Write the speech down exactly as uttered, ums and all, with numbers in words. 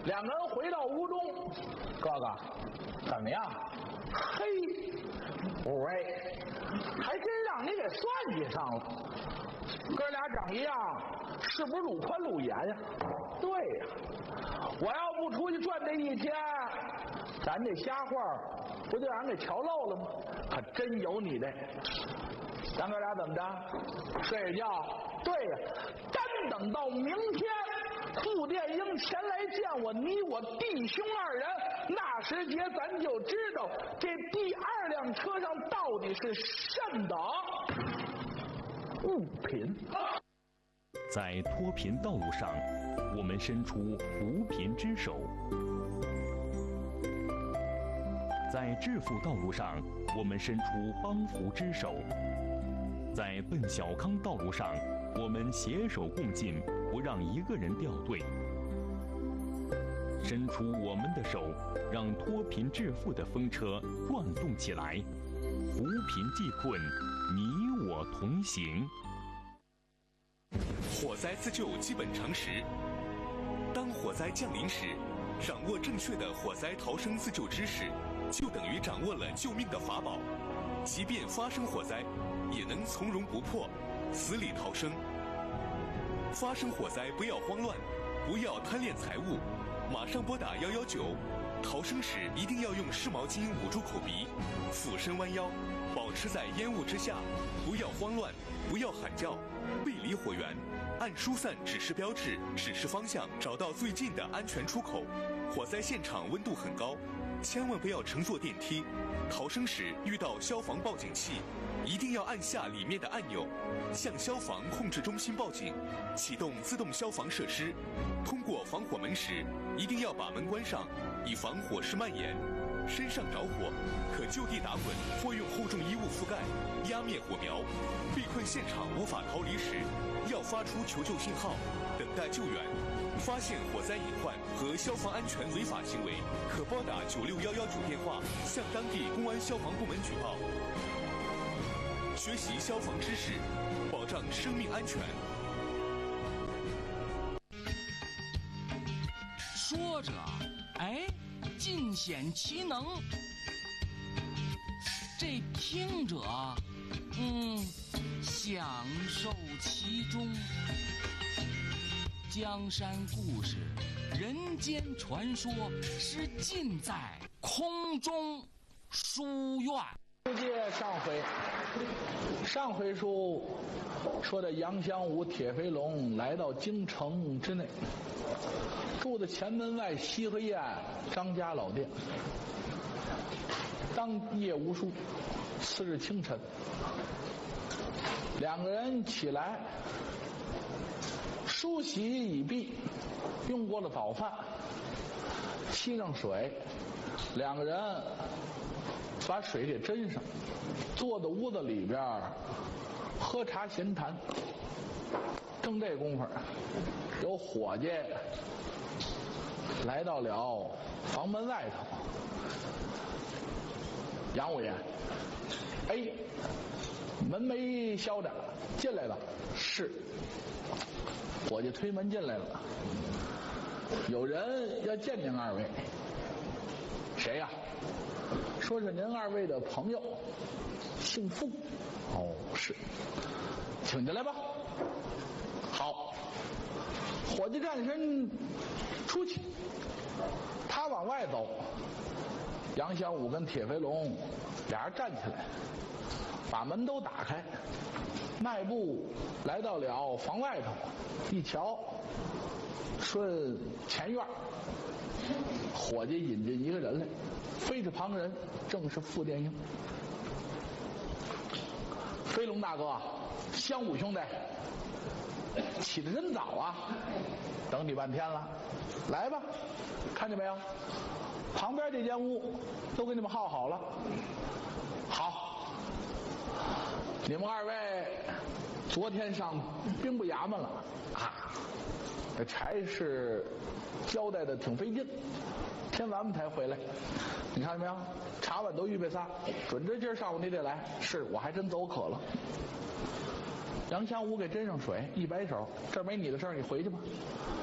两个人回到屋中，哥哥，怎么样？嘿，五位，还真让你给算计上了。哥俩长一样，是不是路宽路严呀？对呀，我要不出去赚这一天，咱这瞎话不就让人给瞧漏了吗？可真有你的。咱哥俩怎么着？睡睡觉？对呀，单等到明天，傅殿英前来见我，你我弟兄二人，那时节咱就知道这第二辆车上到底是甚等物品。 在脱贫道路上，我们伸出扶贫之手；在致富道路上，我们伸出帮扶之手；在奔小康道路上，我们携手共进，不让一个人掉队。伸出我们的手，让脱贫致富的风车转动起来，扶贫济困，你我同行。 火灾自救基本常识：当火灾降临时，掌握正确的火灾逃生自救知识，就等于掌握了救命的法宝。即便发生火灾，也能从容不迫，死里逃生。发生火灾不要慌乱，不要贪恋财物，马上拨打一一九。逃生时一定要用湿毛巾捂住口鼻，俯身弯腰，保持在烟雾之下，不要慌乱，不要喊叫，背离火源，按疏散指示标志指示方向，找到最近的安全出口。火灾现场温度很高，千万不要乘坐电梯。逃生时遇到消防报警器，一定要按下里面的按钮，向消防控制中心报警，启动自动消防设施。通过防火门时，一定要把门关上，以防火势蔓延。身上着火，可就地打滚或用厚重衣物覆盖，压灭火苗。被困现场无法逃离时，要发出求救信号，等待救援。发现火灾隐患和消防安全违法行为，可拨打九六一一九电话向当地公安消防部门举报。学习消防知识，保障生命安全。 说着，哎，尽显其能。这听者，嗯，享受其中。江山故事、人间传说是尽在空中书院。 书接上回，上回书说的杨香武、铁飞龙来到京城之内，住在前门外西河沿张家老店。当夜无书，次日清晨，两个人起来，梳洗已毕，用过了早饭，沏上水，两个人把水给斟上，坐在屋子里边喝茶闲谈。正这功夫，有伙计来到了房门外头。杨五爷，哎，门没销着，进来了。是。伙计推门进来了，有人要见您二位。谁呀？说是您二位的朋友，姓傅。哦，是，请进来吧。好，伙计站起身出去，他往外走，杨小武跟铁飞龙俩人站起来，把门都打开，迈步来到了房外头，一瞧，顺前院，伙计引进一个人来，非是旁人，正是傅殿英。飞龙大哥，香武兄弟，起得真早啊，等你半天了，来吧，看见没有？旁边这间屋都给你们耗好了。好，你们二位昨天上兵部衙门了啊，这差事交代的挺费劲，天晚上才回来。你看见没有？茶碗都预备仨，准这今儿上午你得来。是，我还真走渴了。杨香武给斟上水，一摆手，这没你的事儿，你回去吧。